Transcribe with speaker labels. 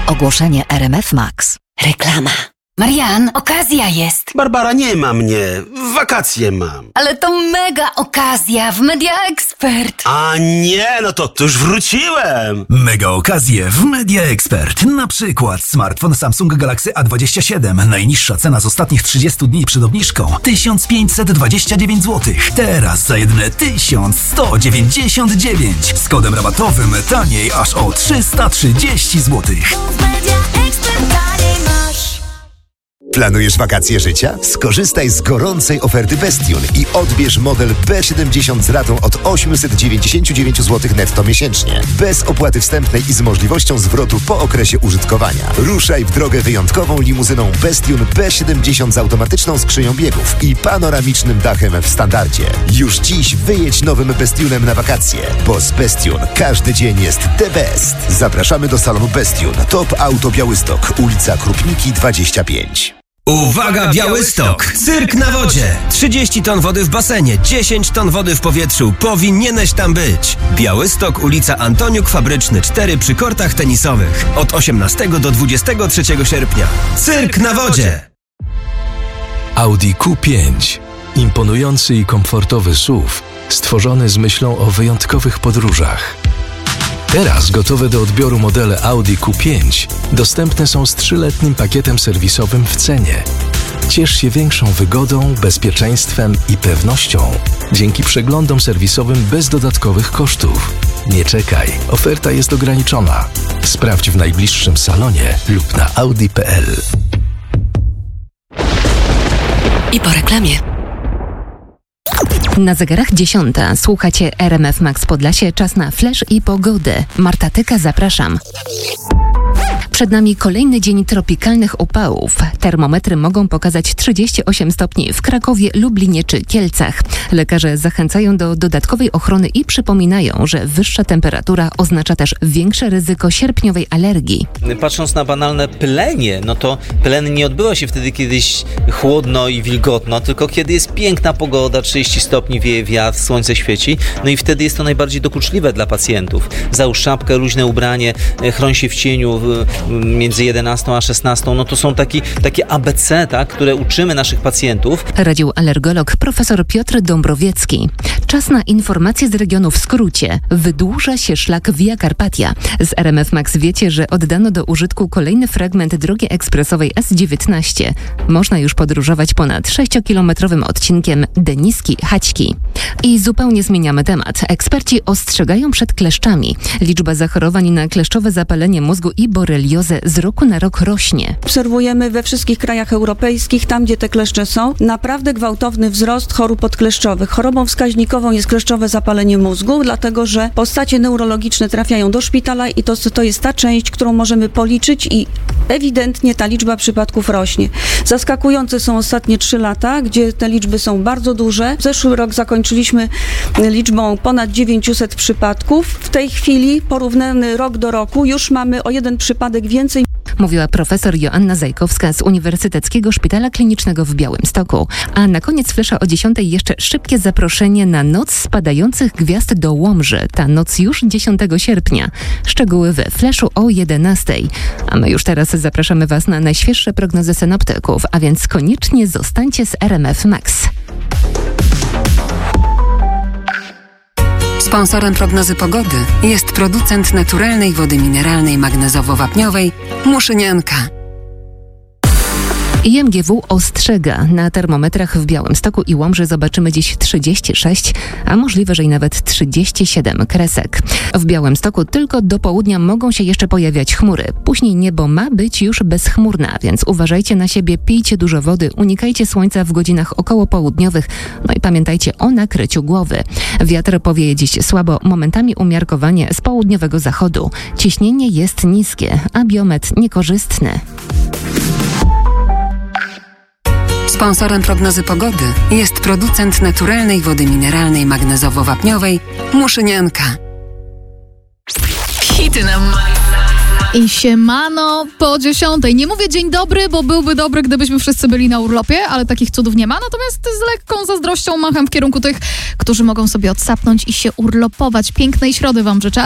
Speaker 1: Ogłoszenie RMF Max. Reklama.
Speaker 2: Marian, okazja jest.
Speaker 3: Barbara, nie ma mnie. Wakacje mam.
Speaker 2: Ale to mega okazja w Media Expert.
Speaker 3: A nie, no to już wróciłem.
Speaker 4: Mega okazje w Media Expert. Na przykład smartfon Samsung Galaxy A27. Najniższa cena z ostatnich 30 dni przed obniżką 1529 zł. Teraz za jedyne 1199. Z kodem rabatowym taniej aż o 330 zł.
Speaker 5: Planujesz wakacje życia? Skorzystaj z gorącej oferty Bestune i odbierz model B70 z ratą od 899 zł netto miesięcznie. Bez opłaty wstępnej i z możliwością zwrotu po okresie użytkowania. Ruszaj w drogę wyjątkową limuzyną Bestune B70 z automatyczną skrzynią biegów i panoramicznym dachem w standardzie. Już dziś wyjedź nowym Bestunem na wakacje, bo z Bestune każdy dzień jest the best. Zapraszamy do salonu Bestune. Top Auto Białystok, ulica Krupniki 25.
Speaker 6: Uwaga, Białystok! Cyrk na wodzie! 30 ton wody w basenie, 10 ton wody w powietrzu. Powinieneś tam być. Białystok, ulica Antoniuk Fabryczny 4 przy kortach tenisowych. Od 18 do 23 sierpnia. Cyrk na wodzie!
Speaker 7: Audi Q5. Imponujący i komfortowy SUV, stworzony z myślą o wyjątkowych podróżach. Teraz gotowe do odbioru modele Audi Q5 dostępne są z 3-letnim pakietem serwisowym w cenie. Ciesz się większą wygodą, bezpieczeństwem i pewnością dzięki przeglądom serwisowym bez dodatkowych kosztów. Nie czekaj, oferta jest ograniczona. Sprawdź w najbliższym salonie lub na audi.pl.
Speaker 1: I po reklamie. Na zegarach 10. Słuchacie RMF Max Podlasie. Czas na flash i pogodę. Marta Tyka, zapraszam. Przed nami kolejny dzień tropikalnych upałów. Termometry mogą pokazać 38 stopni w Krakowie, Lublinie czy Kielcach. Lekarze zachęcają do dodatkowej ochrony i przypominają, że wyższa temperatura oznacza też większe ryzyko sierpniowej alergii.
Speaker 8: Patrząc na banalne pylenie, no to pylenie nie odbywa się wtedy, kiedyś chłodno i wilgotno, tylko kiedy jest piękna pogoda, 30 stopni, wieje wiatr, słońce świeci, no i wtedy jest to najbardziej dokuczliwe dla pacjentów. Załóż czapkę, luźne ubranie, chroń się w cieniu między 11 a 16, no to są takie ABC, tak, które uczymy naszych pacjentów.
Speaker 1: Radził alergolog profesor Piotr Dąbrowiecki. Czas na informacje z regionu w skrócie. Wydłuża się szlak Via Carpatia. Z RMF Max wiecie, że oddano do użytku kolejny fragment drogi ekspresowej S19. Można już podróżować ponad 6-kilometrowym odcinkiem Deniski-Chaćki. I zupełnie zmieniamy temat. Eksperci ostrzegają przed kleszczami. Liczba zachorowań na kleszczowe zapalenie mózgu i boreliozę z roku na rok rośnie.
Speaker 9: Obserwujemy we wszystkich krajach europejskich, tam gdzie te kleszcze są, naprawdę gwałtowny wzrost chorób podkleszczowych. Chorobą wskaźnikową jest kleszczowe zapalenie mózgu, dlatego że postacie neurologiczne trafiają do szpitala i to jest ta część, którą możemy policzyć i ewidentnie ta liczba przypadków rośnie. Zaskakujące są ostatnie 3 lata, gdzie te liczby są bardzo duże. Zeszły rok zakończyliśmy liczbą ponad 900 przypadków. W tej chwili, porównany rok do roku, już mamy o 1 przypadek więcej.
Speaker 1: Mówiła profesor Joanna Zajkowska z Uniwersyteckiego Szpitala Klinicznego w Białymstoku. A na koniec flesza o 10 jeszcze szybkie zaproszenie na Noc Spadających Gwiazd do Łomży. Ta noc już 10 sierpnia. Szczegóły we fleszu o 11. A my już teraz zapraszamy Was na najświeższe prognozy synoptyków, a więc koniecznie zostańcie z RMF Max.
Speaker 10: Sponsorem prognozy pogody jest producent naturalnej wody mineralnej magnezowo-wapniowej Muszynianka.
Speaker 1: IMGW ostrzega. Na termometrach w Białymstoku i Łomży zobaczymy dziś 36, a możliwe, że i nawet 37 kresek. W Białymstoku tylko do południa mogą się jeszcze pojawiać chmury. Później niebo ma być już bezchmurne, więc uważajcie na siebie, pijcie dużo wody, unikajcie słońca w godzinach okołopołudniowych, no i pamiętajcie o nakryciu głowy. Wiatr powieje dziś słabo, momentami umiarkowanie z południowego zachodu. Ciśnienie jest niskie, a biometr niekorzystny.
Speaker 10: Sponsorem prognozy pogody jest producent naturalnej wody mineralnej magnezowo-wapniowej Muszynianka.
Speaker 11: Hity na I siemano po 10. Nie mówię dzień dobry, bo byłby dobry, gdybyśmy wszyscy byli na urlopie, ale takich cudów nie ma. Natomiast z lekką zazdrością macham w kierunku tych, którzy mogą sobie odsapnąć i się urlopować. Pięknej środy wam życzę.